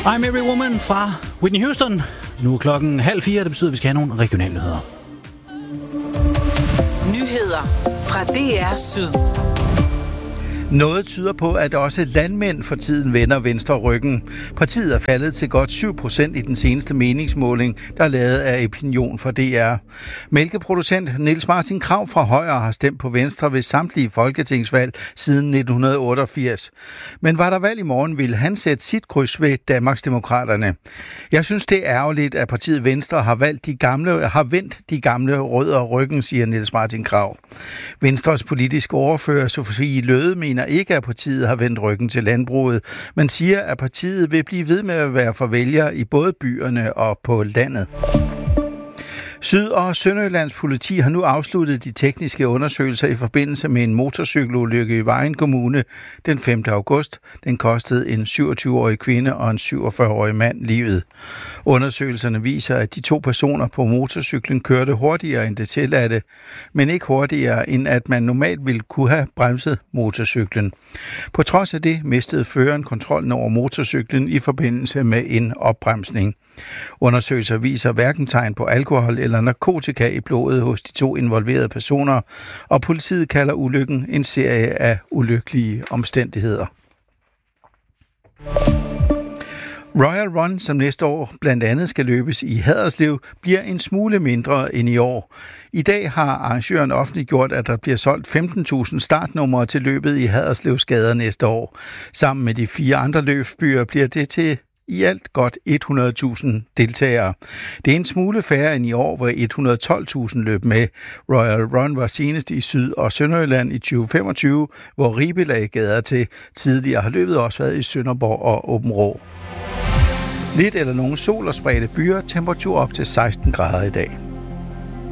I'm Every Woman fra Whitney Houston. Nu er klokken 3:30, det betyder, at vi skal have nogle regionale nyheder. Nyheder fra DR Syd. Noget tyder på, at også landmænd for tiden vender venstre ryggen. Partiet er faldet til godt 7% i den seneste meningsmåling, der er lavet af Opinion for DR. Mælkeproducent Niels Martin Krav fra Højre har stemt på Venstre ved samtlige folketingsvalg siden 1988. Men var der valg i morgen, ville han sætte sit kryds ved Danmarksdemokraterne. Jeg synes, det er ærgerligt, at partiet Venstre har vendt de gamle rødder ryggen, siger Niels Martin Krav. Venstres politiske ordfører Sofie Løde mener ikke, at partiet har vendt ryggen til landbruget, men siger, at partiet vil blive ved med at være for vælgere i både byerne og på landet. Syd- og Sønderjyllands politi har nu afsluttet de tekniske undersøgelser i forbindelse med en motorcykelulykke i Vejen Kommune den 5. august. Den kostede en 27-årig kvinde og en 47-årig mand livet. Undersøgelserne viser, at de 2 personer på motorcyklen kørte hurtigere end det tilladte, men ikke hurtigere end at man normalt ville kunne have bremset motorcyklen. På trods af det mistede føreren kontrollen over motorcyklen i forbindelse med en opbremsning. Undersøgelser viser hverken tegn på alkohol eller narkotika i blodet hos de 2 involverede personer, og politiet kalder ulykken en serie af ulykkelige omstændigheder. Royal Run, som næste år blandt andet skal løbes i Haderslev, bliver en smule mindre end i år. I dag har arrangøren offentliggjort, at der bliver solgt 15.000 startnumre til løbet i Haderslevs gader næste år. Sammen med de 4 andre løbsbyer bliver det til i alt godt 100.000 deltagere. Det er en smule færre end i år, hvor 112.000 løb med. Royal Run var senest i Syd- og Sønderjylland i 2025, hvor Ribe lagde gader til. Tidligere har løbet også været i Sønderborg og Aabenraa. Lidt eller nogen sol og spredte byer, temperatur op til 16 grader i dag.